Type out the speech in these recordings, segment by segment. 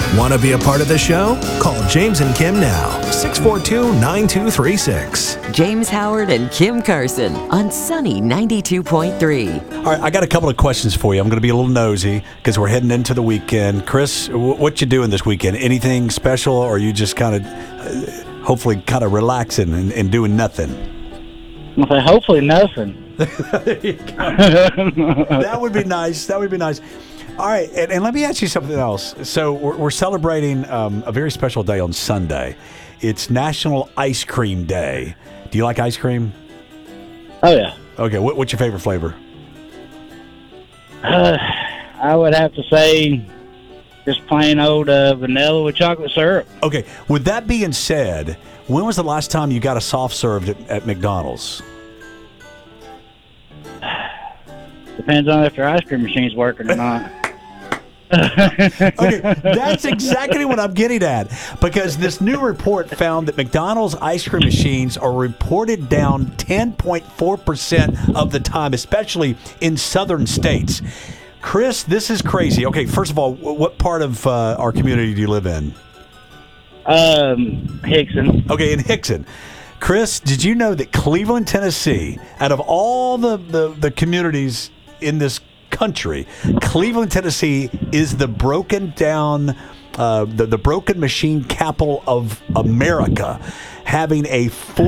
Want to be a part of the show? Call James and Kim now, 642-9236. James Howard and Kim Carson on Sunny 92.3. All right, I got a couple of questions for you. I'm going to be a little nosy because we're heading into the weekend. Chris, what you doing this weekend? Anything special, or are you just kind of, hopefully, kind of relaxing and doing nothing? Okay, hopefully nothing. There you go. That would be nice. That would be nice. All right, and let me ask you something else. So we're celebrating a very special day on Sunday. It's National Ice Cream Day. Do you like ice cream? Oh, yeah. Okay, what's your favorite flavor? I would have to say just plain old vanilla with chocolate syrup. Okay, with that being said, when was the last time you got a soft serve at McDonald's? Depends on if your ice cream machine's working or not. Okay, that's exactly what I'm getting at, because this new report found that McDonald's ice cream machines are reported down 10.4% of the time, especially in southern states. Chris, this is crazy. Okay, first of all, what part of our community do you live in? Hickson. Okay, in Hickson. Chris, did you know that Cleveland, Tennessee, out of all the communities in this country, Cleveland, Tennessee is the broken down, the broken machine capital of America, having a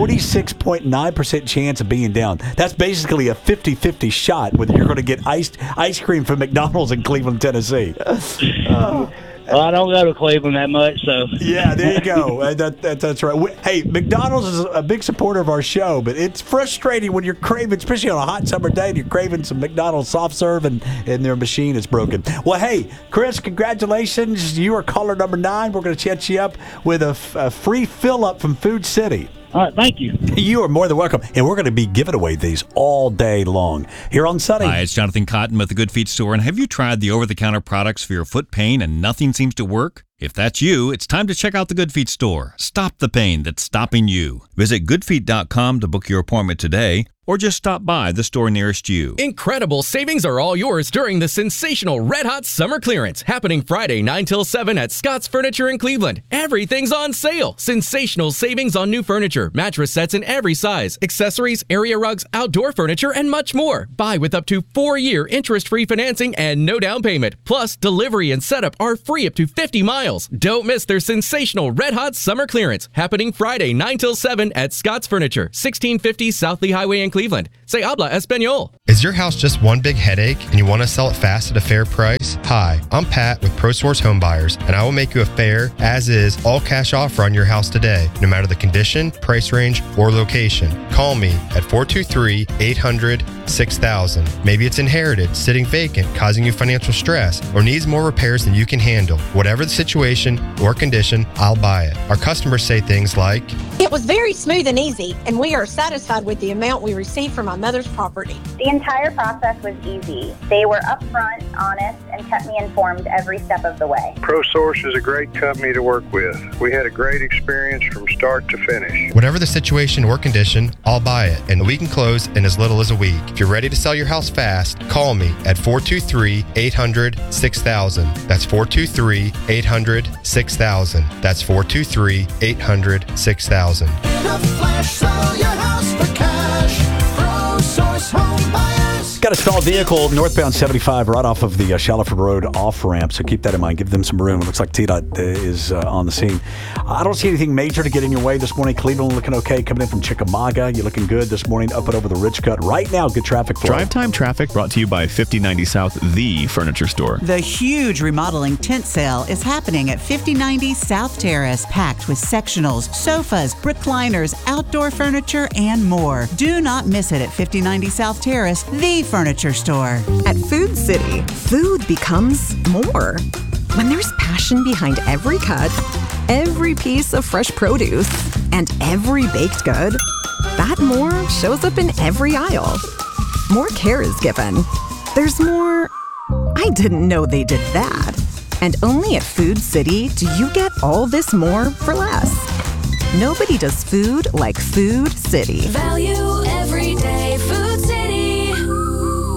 46.9% chance of being down. That's basically a 50-50 shot whether you're going to get ice cream from McDonald's in Cleveland, Tennessee. Well, I don't go to Cleveland that much, so. Yeah, there you go. That's right. Hey, McDonald's is a big supporter of our show, but it's frustrating when you're craving, especially on a hot summer day, and you're craving some McDonald's soft serve and their machine is broken. Well, hey, Chris, congratulations. You are caller number 9. We're going to chat you up with a free fill-up from Food City. All right, thank you. You are more than welcome. And we're going to be giving away these all day long here on Sunny. Hi, it's Jonathan Cotton with the Good Feet Store. And have you tried the over-the-counter products for your foot pain and nothing seems to work? If that's you, it's time to check out the Good Feet Store. Stop the pain that's stopping you. Visit goodfeet.com to book your appointment today, or just stop by the store nearest you. Incredible savings are all yours during the sensational Red Hot Summer Clearance happening Friday 9 till 7 at Scott's Furniture in Cleveland. Everything's on sale. Sensational savings on new furniture, mattress sets in every size, accessories, area rugs, outdoor furniture, and much more. Buy with up to 4-year interest-free financing and no down payment. Plus, delivery and setup are free up to 50 miles. Don't miss their sensational Red Hot Summer Clearance happening Friday 9 till 7 at Scott's Furniture, 1650 South Lee Highway in Cleveland. Se habla español. Is your house just one big headache and you want to sell it fast at a fair price? Hi, I'm Pat with ProSource Home Buyers, and I will make you a fair, as-is, all-cash offer on your house today, no matter the condition, price range, or location. Call me at 423-800-6000. Maybe it's inherited, sitting vacant, causing you financial stress, or needs more repairs than you can handle. Whatever the situation or condition, I'll buy it. Our customers say things like, "It was very smooth and easy, and we are satisfied with the amount we received from my mother's property." The entire process was easy. They were upfront, honest, and kept me informed every step of the way. ProSource is a great company to work with. We had a great experience from start to finish. whatever the situation or condition, I'll buy it, and we can close in as little as a week. If you're ready to sell your house fast, call me at 423-800-6000. That's 423-800-6000. That's 423-800-6000. In a flash, sell your house for cash. ProSource Home Buyers. Got a stalled vehicle northbound 75 right off of the Shaliford Road off-ramp, so keep that in mind. Give them some room. It looks like TDOT is on the scene. I don't see anything major to get in your way this morning. Cleveland looking okay. Coming in from Chickamauga, you're looking good this morning. Up and over the Ridge Cut. Right now, good traffic flow. Drive time traffic brought to you by 5090 South, the furniture store. The huge remodeling tent sale is happening at 5090 South Terrace, packed with sectionals, sofas, recliners, outdoor furniture, and more. Do not miss it at 5090 South Terrace, the furniture store. At Food City, food becomes more. When there's passion behind every cut, every piece of fresh produce, and every baked good, that more shows up in every aisle. More care is given. There's more, I didn't know they did that. And only at Food City do you get all this more for less. Nobody does food like Food City. Value every day. Food City.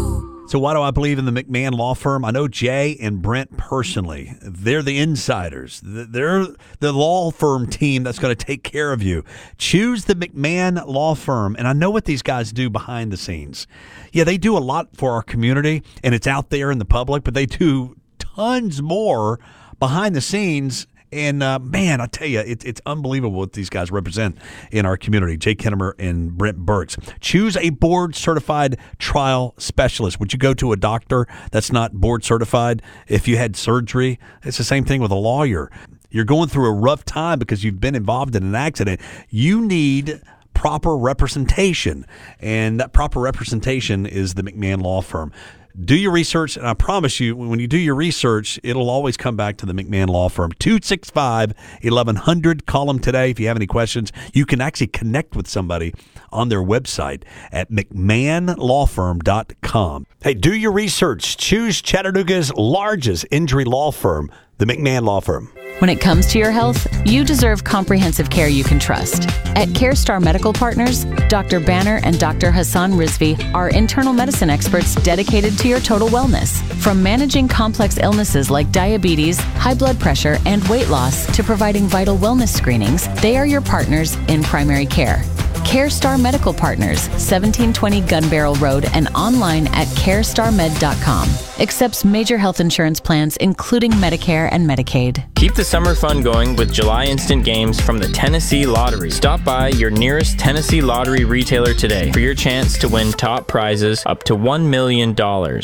So why do I believe in the McMahon Law Firm? I know Jay and Brent personally. They're the insiders. They're the law firm team that's going to take care of you. Choose the McMahon Law Firm. And I know what these guys do behind the scenes. Yeah, they do a lot for our community, and it's out there in the public, but they do tons more behind the scenes. And, man, I tell you, it's unbelievable what these guys represent in our community, Jay Kinnemer and Brent Burks. Choose a board-certified trial specialist. Would you go to a doctor that's not board-certified? If you had surgery, it's the same thing with a lawyer. You're going through a rough time because you've been involved in an accident. You need proper representation, and that proper representation is the McMahon Law Firm. Do your research, and I promise you, when you do your research, it'll always come back to the McMahon Law Firm. 265-1100. Call them today if you have any questions. You can actually connect with somebody on their website at McMahonLawFirm.com. Hey, do your research. Choose Chattanooga's largest injury law firm, the McMahon Law Firm. When it comes to your health, you deserve comprehensive care you can trust. At CareStar Medical Partners, Dr. Banner and Dr. Hassan Rizvi are internal medicine experts dedicated to your total wellness. From managing complex illnesses like diabetes, high blood pressure, and weight loss to providing vital wellness screenings, they are your partners in primary care. CareStar Medical Partners, 1720 Gun Barrel Road, and online at carestarmed.com. Accepts major health insurance plans, including Medicare and Medicaid. Keep the summer fun going with July Instant Games from the Tennessee Lottery. Stop by your nearest Tennessee Lottery retailer today for your chance to win top prizes up to $1 million.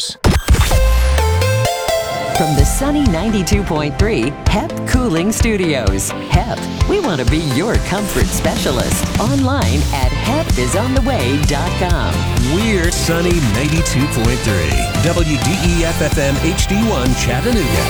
From the sunny 92.3 HEP Cooling Studios. HEP, we want to be your comfort specialist. Online at hepisontheway.com. We're sunny 92.3 WDEF-FM HD1 Chattanooga.